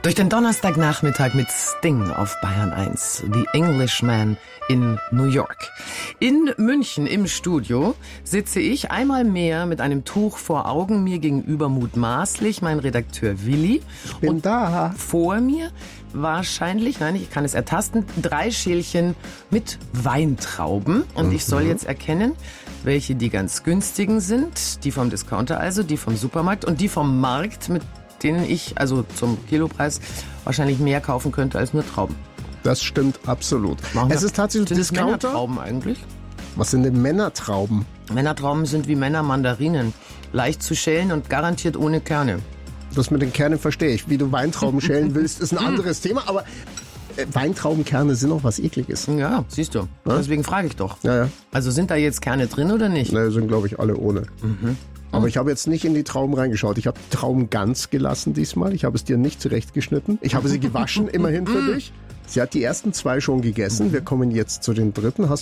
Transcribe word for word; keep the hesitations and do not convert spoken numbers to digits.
Durch den Donnerstagnachmittag mit Sting auf Bayern eins. The Englishman in New York. In München im Studio sitze ich einmal mehr mit einem Tuch vor Augen, mir gegenüber mutmaßlich mein Redakteur Willi. Ich bin und da. Vor mir wahrscheinlich, nein, ich kann es ertasten, drei Schälchen mit Weintrauben. Und mhm. ich soll jetzt erkennen, welche die ganz günstigen sind. Die vom Discounter also, die vom Supermarkt und die vom Markt, mit denen ich also zum Kilopreis wahrscheinlich mehr kaufen könnte als nur Trauben. Das stimmt absolut. Machen es wir, ist tatsächlich sind Discounter. Es Männertrauben eigentlich? Was sind denn Männertrauben? Männertrauben sind wie Männermandarinen. Leicht zu schälen und garantiert ohne Kerne. Das mit den Kernen verstehe ich. Wie du Weintrauben schälen willst, ist ein anderes Thema. Aber äh, Weintraubenkerne sind auch was Ekliges. Ja, siehst du. Ja? Deswegen frage ich doch. Ja, ja. Also sind da jetzt Kerne drin oder nicht? Ne, sind glaube ich alle ohne. Mhm. Aber ich habe jetzt nicht in die Trauben reingeschaut. Ich habe die Trauben ganz gelassen diesmal. Ich habe es dir nicht zurechtgeschnitten. Ich habe sie gewaschen, immerhin für dich. Sie hat die ersten zwei schon gegessen. Wir kommen jetzt zu den dritten. Hast